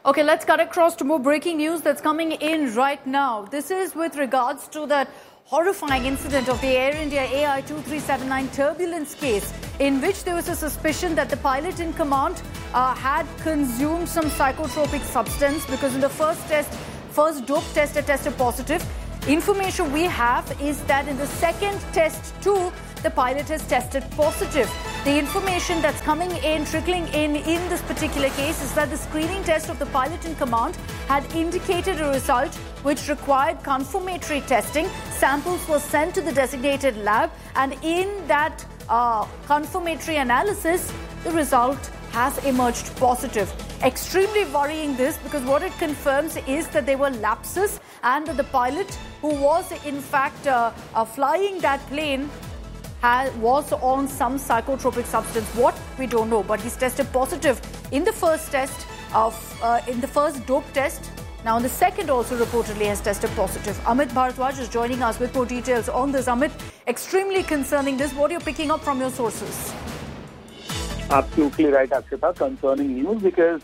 Okay, let's cut across to more breaking news that's coming in right now. This is with regards to that horrifying incident of the Air India AI2379 turbulence case, in which there was a suspicion that the pilot in command had consumed some psychotropic substance, because in the first dope test, it tested positive. Information we have is that in the second test too, the pilot has tested positive. The information that's coming in, trickling in this particular case, is that the screening test of the pilot in command had indicated a result which required confirmatory testing. Samples were sent to the designated lab, and in that confirmatory analysis, the result has emerged positive. Extremely worrying this, because what it confirms is that there were lapses, and that the pilot who was in fact flying that plane was on some psychotropic substance. What, we don't know, but he's tested positive in the first test in the first dope test. Now, in the second also reportedly has tested positive. Amit Bharadwaj is joining us with more details on this. Amit, extremely concerning this. What are you picking up from your sources? Absolutely right, Akshita. Concerning news, because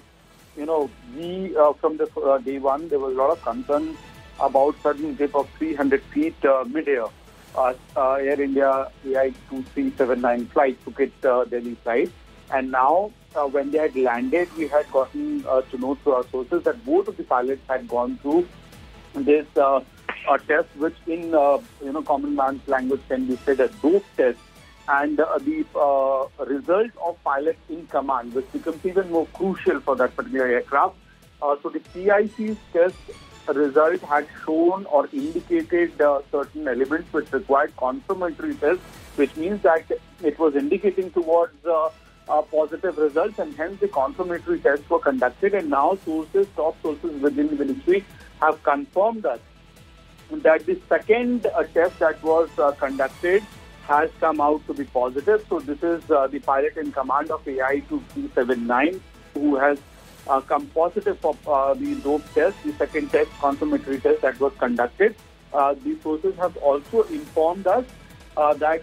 we from the day one, there was a lot of concern about sudden dip of 300 feet mid-air. Air India AI2379 flight, Phuket Delhi flight. And now, when they had landed, we had gotten to know through our sources that both of the pilots had gone through this test, which in common man's language can be said a dope test. And the result of pilot in command, which becomes even more crucial for that particular aircraft. So the PIC's test result had shown or indicated certain elements which required confirmatory tests, which means that it was indicating towards positive results, and hence the confirmatory tests were conducted. And now top sources within the ministry have confirmed that the second test that was conducted has come out to be positive. So this is the pilot in command of AI2379 who has come positive for the dope test, the second test, confirmatory test that was conducted. The sources have also informed us that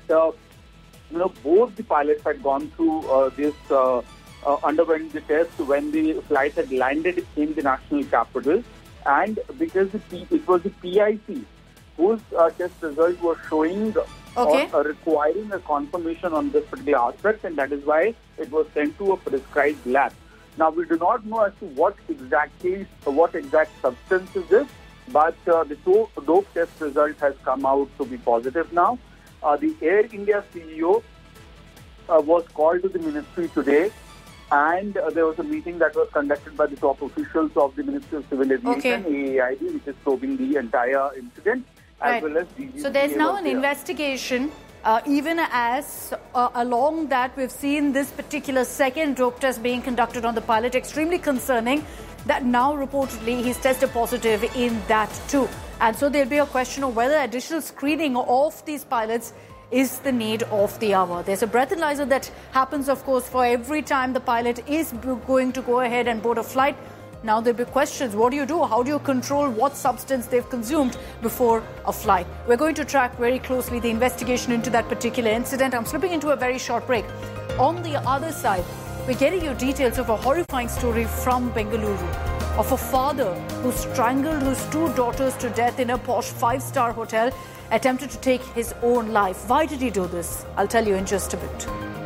both the pilots had gone through underwent the test when the flight had landed in the national capital, and because it was the PIC whose test result was showing or requiring a confirmation on this particular aspect, and that is why it was sent to a prescribed lab. Now, we do not know as to what exact substance is this, but the dope test result has come out to be positive now. The Air India CEO was called to the ministry today, and there was a meeting that was conducted by the top officials of the Ministry of Civil Aviation, AAID, which is probing the entire incident, as well as DGCA. So there's now an investigation. Even as along that, we've seen this particular second dope test being conducted on the pilot. Extremely concerning that now reportedly he's tested positive in that too. And so there'll be a question of whether additional screening of these pilots is the need of the hour. There's a breathalyzer that happens, of course, for every time the pilot is going to go ahead and board a flight. Now there'll be questions. What do you do? How do you control what substance they've consumed before a flight? We're going to track very closely the investigation into that particular incident. I'm slipping into a very short break. On the other side, we're getting you details of a horrifying story from Bengaluru of a father who strangled his two daughters to death in a posh 5-star hotel, attempted to take his own life. Why did he do this? I'll tell you in just a bit.